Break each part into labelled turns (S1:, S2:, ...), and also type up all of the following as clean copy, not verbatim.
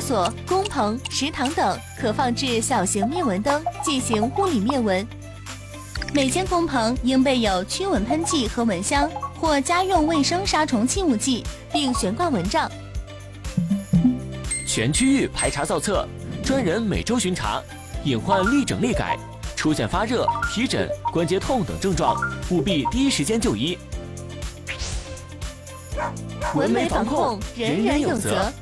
S1: 所、工棚、食堂等可放置小型灭蚊灯进行物理灭蚊。每间工棚应备有驱蚊喷剂和蚊香或家用卫生杀虫气雾剂，并悬挂蚊帐。
S2: 全区域排查造册，专人每周巡查，隐患立整立改，出现发热、皮疹、关节痛等症状，务必第一时间就医。
S1: 蚊媒防控，人人有责。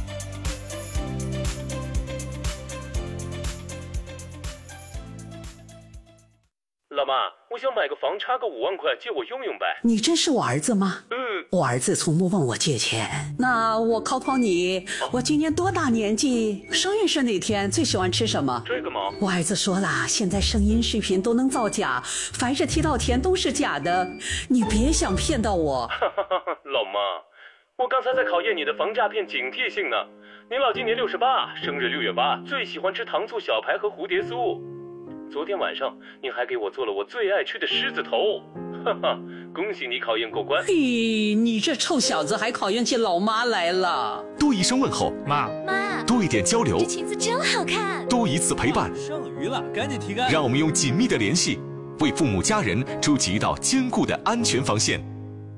S3: 老妈，我想买个房，差个5万块，借我用用呗。
S4: 你真是我儿子吗？我儿子从不问我借钱。那我考考你，我今年多大年纪？生日是哪天？最喜欢吃什么？
S3: 这个吗？
S4: 我儿子说了，现在声音视频都能造假，凡是提到钱都是假的，你别想骗到我。
S3: 老妈，我刚才在考验你的防诈骗警惕性呢。您老今年68，生日6月8，最喜欢吃糖醋小排和蝴蝶酥。昨天晚上您还给我做了我最爱吃的狮子头，哈哈，恭喜你考验过关。
S4: 嘿，你这臭小子还考验起老妈来了。
S5: 多一声问候，
S6: 妈，
S5: 多一点交流，
S1: 这裙子真好看。
S5: 多一次陪伴，
S6: 剩余了，赶紧提干。
S5: 让我们用紧密的联系，为父母家人筑起一道坚固的安全防线。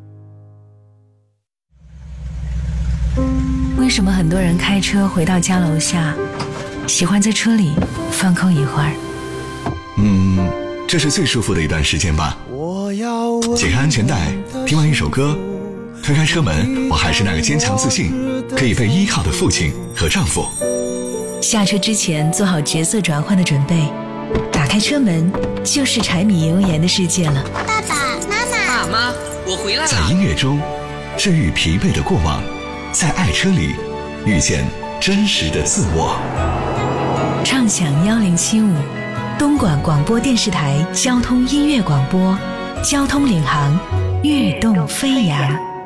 S7: 为什么很多人开车回到家楼下，喜欢在车里放空一会儿？
S8: 这是最舒服的一段时间吧。解开安全带，听完一首歌，推开车门，我还是那个坚强自信可以被依靠的父亲和丈夫。
S7: 下车之前做好角色转换的准备，打开车门就是柴米油盐的世界了。
S9: 爸爸妈妈，
S4: 爸妈，我回来了。
S8: 在音乐中治愈疲惫的过往，在爱车里遇见真实的自我。
S7: 畅享1075，东莞广播电视台交通音乐广播，交通领航，跃动飞扬。